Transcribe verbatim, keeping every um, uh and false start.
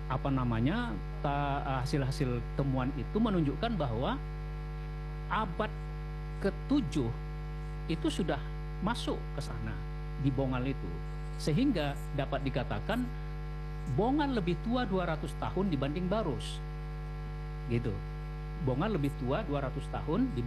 apa namanya hasil-hasil temuan itu menunjukkan bahwa abad ketujuh itu sudah masuk ke sana di Bongal itu, sehingga dapat dikatakan Bongal lebih tua dua ratus tahun dibanding Barus, gitu. Bongal lebih tua dua ratus tahun dibanding